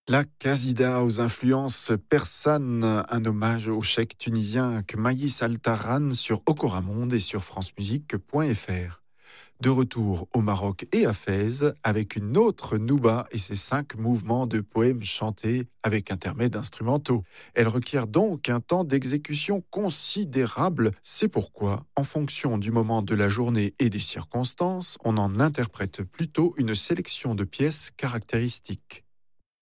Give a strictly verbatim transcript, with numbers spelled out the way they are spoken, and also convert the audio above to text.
La Qasida aux influences persanes, un hommage au cheikh tunisien Kmaïs Altaran sur Okoramonde et sur francemusique point f r. De retour au Maroc et à Fès avec une autre nouba et ses cinq mouvements de poèmes chantés avec intermèdes instrumentaux. Elle requiert donc un temps d'exécution considérable. C'est pourquoi, en fonction du moment de la journée et des circonstances, on en interprète plutôt une sélection de pièces caractéristiques.